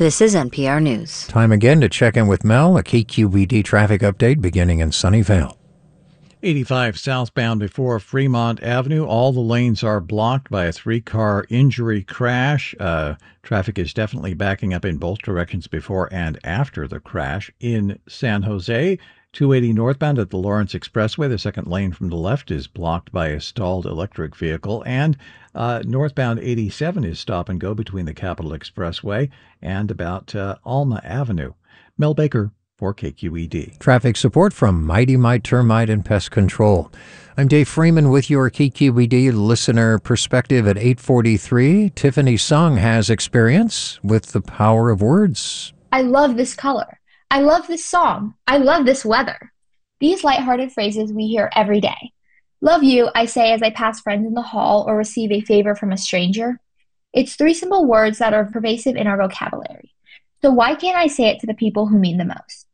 This is NPR News. Time again to check in with Mel, a KQED traffic update beginning in Sunnyvale. 85 southbound before Fremont Avenue. All the lanes are blocked by a three-car injury crash. Traffic is definitely backing up in both directions before and after the crash. In San Jose, 280 northbound at the Lawrence Expressway, the second lane from the left is blocked by a stalled electric vehicle. And northbound 87 is stop and go between the Capitol Expressway and about Alma Avenue. Mel Baker for KQED. Traffic support from Mighty Mite Termite and Pest Control. I'm Dave Freeman with your KQED listener perspective at 8:43. Tiffany Sung has experience with the power of words. I love this color. I love this song. I love this weather. These lighthearted phrases we hear every day. Love you, I say as I pass friends in the hall or receive a favor from a stranger. It's three simple words that are pervasive in our vocabulary. So why can't I say it to the people who mean the most?